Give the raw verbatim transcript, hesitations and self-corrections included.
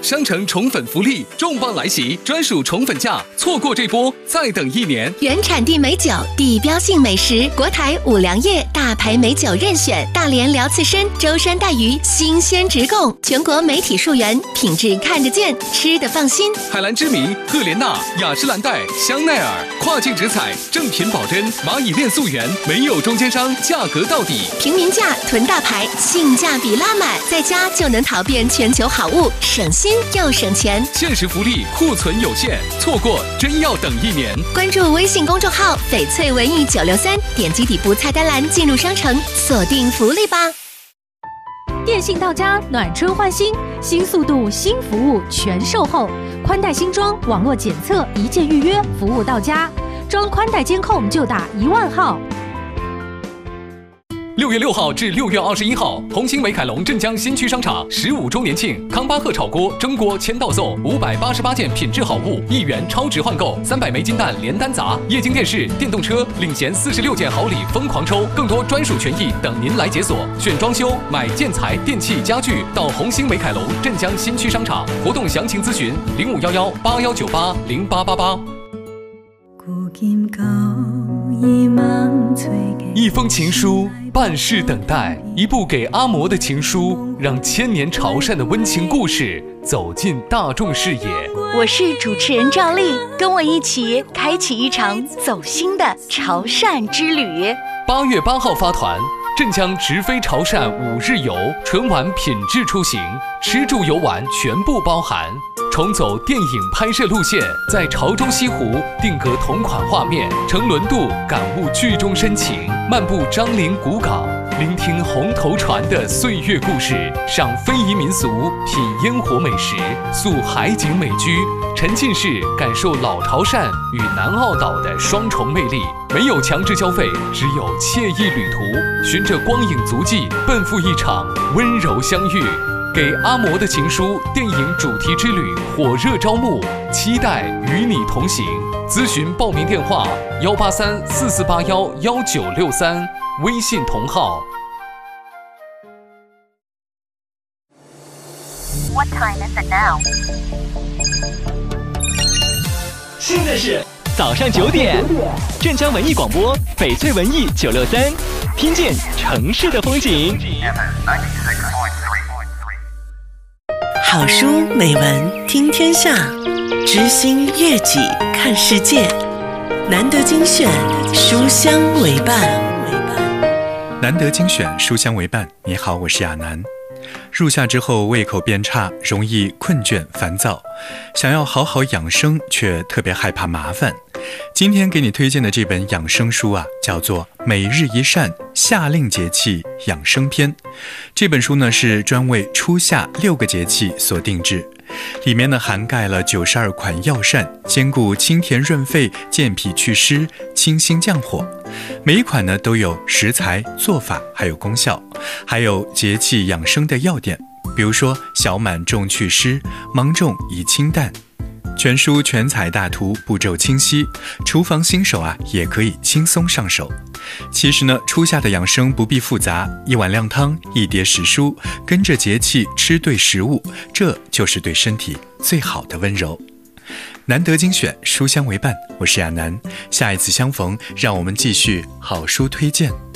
商城宠粉福利重磅来袭，专属宠粉价，错过这波再等一年。 原产地美酒，地标性美食，国台五粮液大牌美酒任选，大连辽刺身、舟山带鱼新鲜直供，全国媒体溯源，品质看得见，吃得放心。 海蓝之谜、赫莲娜、雅诗兰黛、香奈儿，跨境直采，正品保真，蚂蚁链溯源，没有中间商，价格到底， 平民价囤大牌，性价比拉满，在家就能淘遍全球好物，省心又省钱。 限时福利，库存有限，错过真要等一年。 关注微信公众号翡翠文艺九六三，点击底部菜单栏进入商城，锁定福利吧。 电信到家，暖春换新，新速度新服务全售后，宽带新装，网络检测一键预约，服务到家。装宽带监控就打一万号。 六月六号至六月二十一号，红星美凯龙镇江新区商场十五周年庆，康巴赫炒锅、蒸锅签到送五百八十八件品质好物，一元超值换购，三百枚金蛋连单砸，液晶电视、电动车领衔四十六件好礼疯狂抽，更多专属权益等您来解锁。选装修、买建材、电器、家具，到红星美凯龙镇江新区商场。活动详情咨询零五幺幺八幺九八零八八八。一封情书，半世等待，一部给阿嬷的情书，让千年潮汕的温情故事走进大众视野。 我是主持人赵丽，跟我一起开启一场走心的潮汕之旅。 八月八号发团，镇江直飞潮汕五日游，纯玩品质出行，吃住游玩全部包含。重走电影拍摄路线，在潮州西湖定格同款画面，乘轮渡感悟剧中深情，漫步樟林古港，聆听红头船的岁月故事，赏非遗民俗，品烟火美食，宿海景美居，沉浸式感受老潮汕与南澳岛的双重魅力。没有强制消费，只有惬意旅途，循着光影足迹，奔赴一场温柔相遇。给阿嬷的情书电影主题之旅火热招募，期待与你同行。咨询报名电话：幺八三四四八幺幺九六三，微信同号。 What time is it now? 现在是早上九点，镇江文艺广播翡翠文艺九六三，听见城市的风景。 好书美文听天下，知心悦己看世界。难得精选，书香为伴。 难得精选，书香为伴。你好，我是亚楠。入夏之后胃口变差，容易困倦烦躁，想要好好养生却特别害怕麻烦。今天给你推荐的这本养生书啊，叫做《每日一善夏令节气养生篇》。这本书呢是专为初夏六个节气所定制，里面呢涵盖了九十二款药膳，兼顾清甜润肺、健脾祛湿、清心降火。每一款呢都有食材、做法还有功效，还有节气养生的要点，比如说小满重祛湿，芒种宜清淡。全书全彩大图，步骤清晰，厨房新手啊也可以轻松上手。其实呢，初夏的养生不必复杂，一碗靓汤，一碟时蔬，跟着节气吃对食物，这就是对身体最好的温柔。难得精选，书香为伴，我是亚楠，下一次相逢，让我们继续好书推荐。